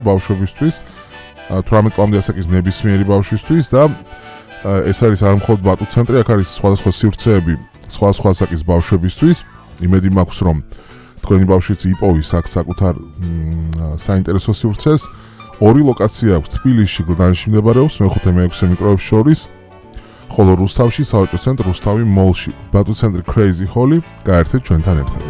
ბავშვებისთვის, 18 წლამდე ასე კი ნებისმიერი ბავშვისთვის და ეს არის არ მხოლოდ ბატუ ცენტრი, აქ არის სხვადასხვა სივრცეები სხვადასხვა ასაკის ბავშვებისთვის. იმედი მაქვს, რომ თქვენი ბავშვიც იპოვის აქ საკუთარ საინტერესო სივრცეს. 2 ლოკაცია აქვს თბილისში, გლდანში მდებარეობს, მე-5 მე-6 მიკროებს შორის. ხოლო რუსთავში სავაჭრო ცენტრ რუსთავი მოლში. ბატუ ცენტრი Crazy Hall-ი, გაერთეთ ჩვენთან ერთად.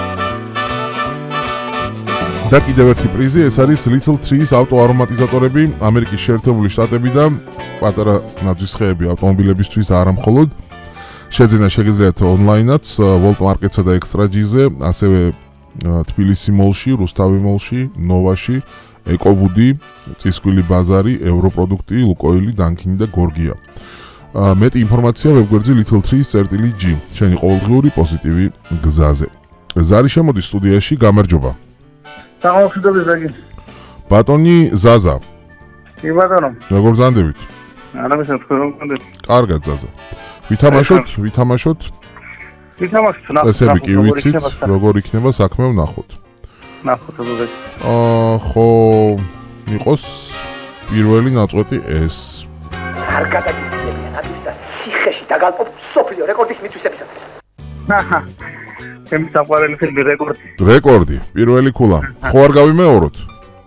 და კიდევ ერთი პრიზი, ეს არის Little Trees ავტო არომატიზატორები ამერიკის შეერთებული შტატებიდან, პატარა ნაძვისხეები ავტომობილებისთვის და არა მხოლოდ. შეძენა შეგიძლიათ ონლაინაც, Volt Market-სა და Extra G-ზე, ასევე თბილისი მოლში, რუსთავი მოლში, ნოვაში, ეკოვუდი, წისქვილი ბაზარი, ევროპროდუქტი, ლუკოილი, დანქინი და გორგია. მეტი ინფორმაცია ვებგვერდზე littletrees.g. შენი ყოველდღიური პოზიტივი გზაზე. ზარი შემოდის სტუდიაში, გამარჯობა. გამარჯობა ზაგი. ბატონი ზაზა. კი ბატონო. როგორ ზანდებით? არამედ თქვენ რომ გქონდეთ. კარგად ზაზა. ვითამაშოთ? ვითამაშოთ. წესები კი ვიცით, როგორ იქნება საქმე ვნახოთ. ნახოთ ზოგადად. ხო, იყოს პირველი ნაწყვეტი ეს. არ გადაგიწევიან ადის და სიხეში დაგალპობ სოფლიო რეკორდის მითვისებისათვის. აჰა. ჩემი საყვარელი ფილმი რეკორდი. რეკორდი, პირველი ქულა. ხო არ გავიმეოროთ?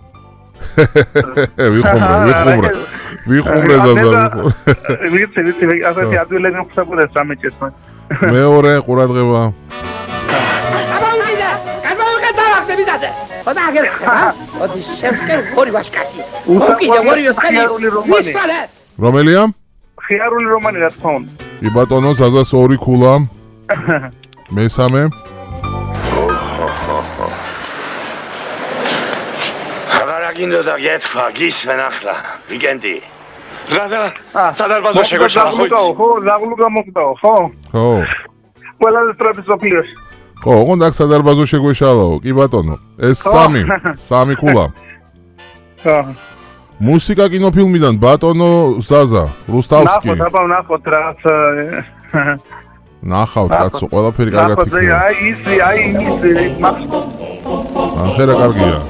ვიხუმრე ზაზა. ვიცი, ასეთი ადვილები მოგსაკვირეს სამეჭეს მაგ. მეორე ყურადღება. ბიზაზე. ხოდა აგერ ხება? ოდი შევსკენ ორი ვაშკაცი. უკიდე ორი ვასკანი. რომელია? ხიარული რომანი რა თქმა უნდა. კი ბატონო, ზაზას 2 ქულა. მესამე. გინდა და გეთქვა, გისმენ ახლა, ვიკენდი. რა, სადარბაზო შეგვეშალა ხო? ხო, ზაღლუ გამოგდაო, ხო? ხო. ყველა სტრაფის ოფლიოს. ხო, ოღონდ აქ სადარბაზო შეგვეშალაო, კი ბატონო. ეს 3 ქულა. ხო. მუსიკა კინოფილმიდან ბატონო ზაზა, რუსტავსკი. ნახოთ რაც ნახავთ კაცო, ყველაფერი კარგად იქნება. აი ის, მაქვს. ახლა რა კარგია.